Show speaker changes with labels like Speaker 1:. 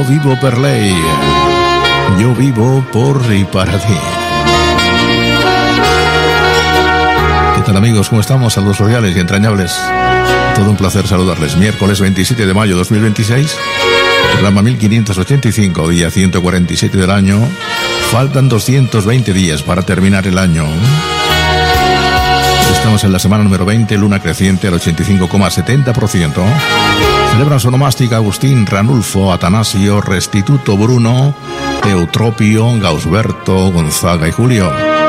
Speaker 1: Yo vivo per lei. Yo vivo por y para ti. ¿Qué tal, amigos? ¿Cómo estamos? Saludos cordiales y entrañables. Todo un placer saludarles. Miércoles 27 de mayo 2026. Programa 1585, día 147 del año. Faltan 220 días para terminar el año. Estamos en la semana número 20, luna creciente al 85,70%. Celebran su onomástica Agustín, Ranulfo, Atanasio, Restituto, Bruno, Eutropio, Gausberto, Gonzaga y Julio.